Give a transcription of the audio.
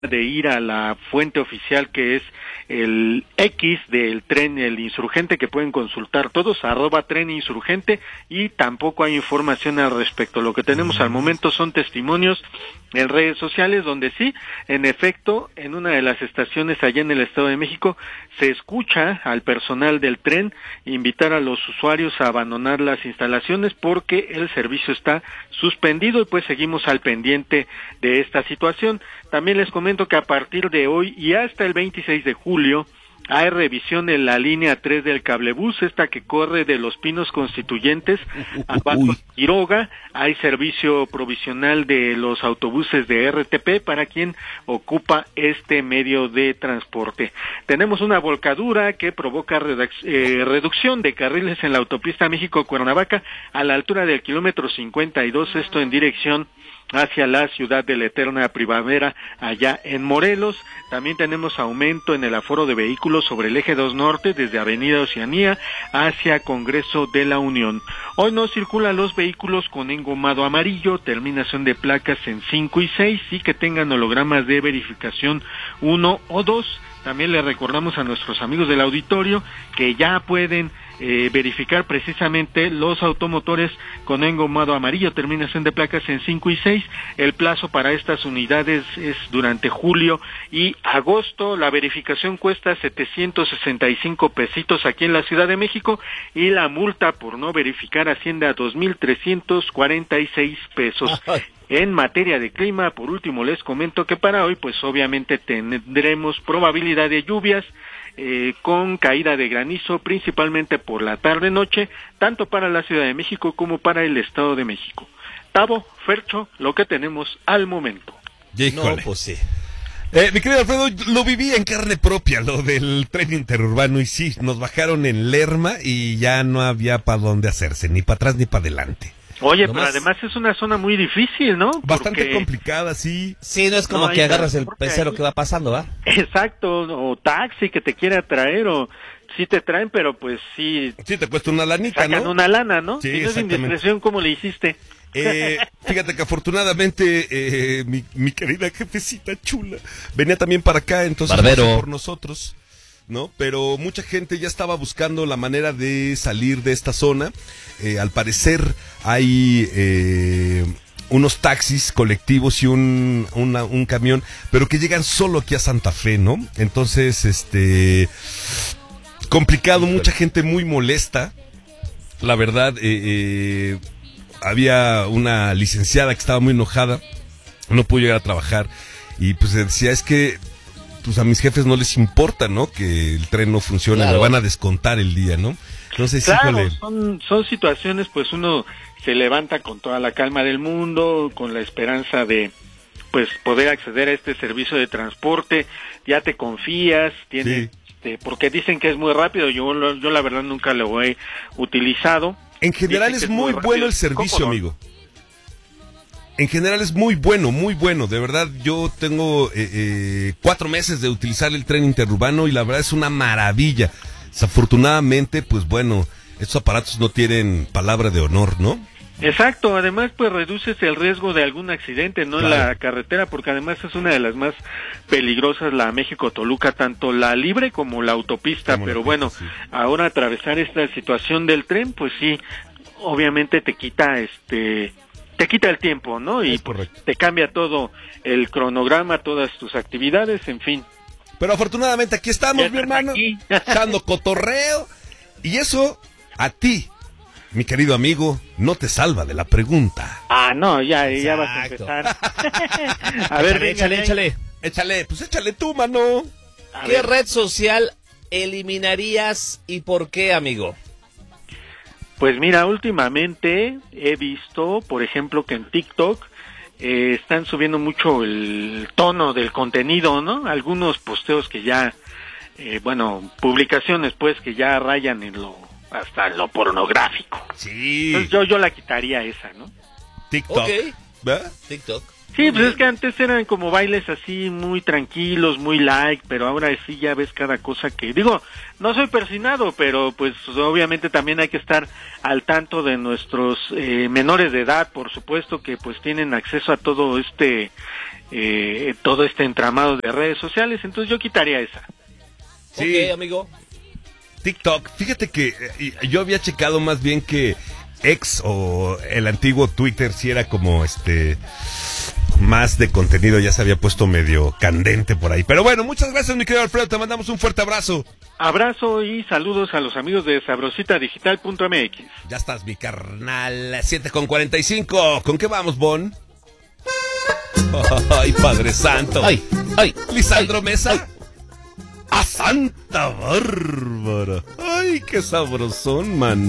de ir a la fuente oficial que es el X del Tren El Insurgente, que pueden consultar todos, @Tren Insurgente, y tampoco hay información al respecto. Lo que tenemos al momento son testimonios en redes sociales donde sí, en efecto, en una de las estaciones allá en el Estado de México se escucha al personal del tren invitar a los usuarios a abandonar las instalaciones porque el servicio está suspendido, y pues seguimos al pendiente de esta situación. También les comento que a partir de hoy y hasta el 26 de julio hay revisión en la línea 3 del cablebús, esta que corre de Los Pinos Constituyentes a Paso Quiroga. Hay servicio provisional de los autobuses de RTP para quien ocupa este medio de transporte. Tenemos una volcadura que provoca reducción de carriles en la autopista México-Cuernavaca a la altura del kilómetro 52, esto en dirección hacia la ciudad de la eterna primavera allá en Morelos. También tenemos aumento en el aforo de vehículos sobre el eje 2 norte desde Avenida Oceanía hacia Congreso de la Unión. Hoy no circulan los vehículos con engomado amarillo, terminación de placas en 5 y 6 y que tengan hologramas de verificación 1 o 2. También le recordamos a nuestros amigos del auditorio que ya pueden verificar precisamente los automotores con engomado amarillo, terminación de placas en 5 y 6. El plazo para estas unidades es durante julio y agosto. La verificación cuesta 765 pesitos aquí en la Ciudad de México, y la multa por no verificar asciende a 2,346 pesos. En materia de clima, por último les comento que para hoy pues obviamente tendremos probabilidad de lluvias con caída de granizo principalmente por la tarde-noche, tanto para la Ciudad de México como para el Estado de México. Tavo, Fercho, lo que tenemos al momento. Híjole. No, pues sí. Mi querido Alfredo, lo viví en carne propia, lo del tren interurbano, y sí, nos bajaron en Lerma y ya no había para dónde hacerse, ni para atrás ni para adelante. Oye, pero además es una zona muy difícil, ¿no? Bastante complicada, sí. Sí, no es como que agarras el pecero que va pasando, ¿va? Exacto, o taxi que te quiera traer, o sí te traen, pero pues sí... Sí, te cuesta una lanita, sacan una lana, ¿no? Sí, si no es indiscreción, ¿cómo le hiciste? Fíjate que afortunadamente mi querida jefecita chula venía también para acá, entonces pasó por nosotros, ¿no? Pero mucha gente ya estaba buscando la manera de salir de esta zona. Al parecer hay unos taxis colectivos y un camión, pero que llegan solo aquí a Santa Fe, ¿no? Entonces, complicado, mucha gente muy molesta. La verdad, había una licenciada que estaba muy enojada, no pudo llegar a trabajar, y pues decía, es que pues a mis jefes no les importa, ¿no? Que el tren no funcione, me van a descontar el día, ¿no? Entonces, claro, son situaciones, pues uno se levanta con toda la calma del mundo, con la esperanza de pues poder acceder a este servicio de transporte, ya te confías, porque dicen que es muy rápido. Yo la verdad nunca lo he utilizado. En general es muy bueno el servicio, amigo. En general es muy bueno, de verdad. Yo tengo 4 meses de utilizar el tren interurbano y la verdad es una maravilla. Desafortunadamente, pues bueno, estos aparatos no tienen palabra de honor, ¿no? Exacto, además pues reduces el riesgo de algún accidente, ¿no? Claro. En la carretera, porque además es una de las más peligrosas, la México-Toluca, tanto la libre como la autopista, pero bueno, sí. Ahora atravesar esta situación del tren, pues sí, obviamente te quita el tiempo, ¿no? Y pues, te cambia todo el cronograma, todas tus actividades, en fin. Pero afortunadamente aquí estamos, mi hermano, echando cotorreo, y eso a ti, mi querido amigo, no te salva de la pregunta. Ah, no, ya vas a empezar. A ver, échale. Pues échale tú, mano. ¿Qué red social eliminarías y por qué, amigo? Pues mira, últimamente he visto, por ejemplo, que en TikTok están subiendo mucho el tono del contenido, ¿no? Algunos posteos que ya, publicaciones pues que ya rayan en hasta lo pornográfico. Sí. Entonces yo la quitaría esa, ¿no? TikTok. Okay. ¿verdad? TikTok. Sí, pues es que antes eran como bailes así muy tranquilos, muy light, pero ahora sí ya ves cada cosa que... Digo, no soy persinado, pero pues obviamente también hay que estar al tanto de nuestros menores de edad, por supuesto, que pues tienen acceso a todo este entramado de redes sociales, entonces yo quitaría esa. Sí, ok, amigo. TikTok, fíjate que yo había checado más bien que X o el antiguo Twitter sí era como más de contenido, ya se había puesto medio candente por ahí. Pero bueno, muchas gracias, mi querido Alfredo, te mandamos un fuerte abrazo. Abrazo y saludos a los amigos de sabrositadigital.mx. Ya estás, mi carnal, 7:45. ¿Con qué vamos, Bon? Ay, Padre Santo. Ay. Lisandro Mesa. Ay. ¡A Santa Bárbara! ¡Ay, qué sabrosón, man!